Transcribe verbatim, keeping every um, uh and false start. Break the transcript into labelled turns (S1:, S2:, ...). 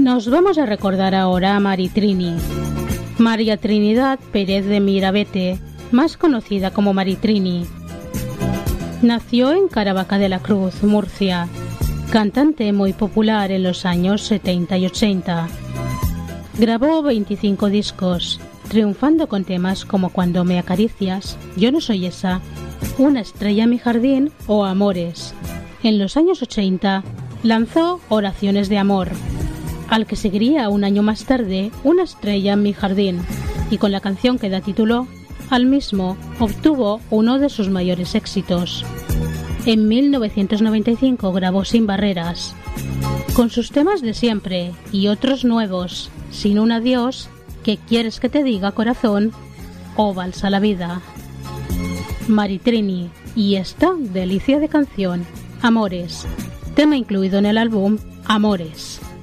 S1: Nos vamos a recordar ahora a Mari Trini. María Trinidad Pérez de Mirabete, más conocida como Mari Trini. Nació en Caravaca de la Cruz, Murcia, cantante muy popular en los años setenta y ochenta. Grabó veinticinco discos, triunfando con temas como Cuando me acaricias, Yo no soy esa, Una estrella en mi jardín o Amores. En los años ochenta lanzó Oraciones de amor, al que seguiría un año más tarde Una estrella en mi jardín, y con la canción que da título al mismo obtuvo uno de sus mayores éxitos. En mil novecientos noventa y cinco grabó Sin barreras, con sus temas de siempre y otros nuevos, Sin un adiós, ¿Qué quieres que te diga, corazón? O Valsa la vida. Mari Trini y esta delicia de canción, Amores, tema incluido en el álbum Amores.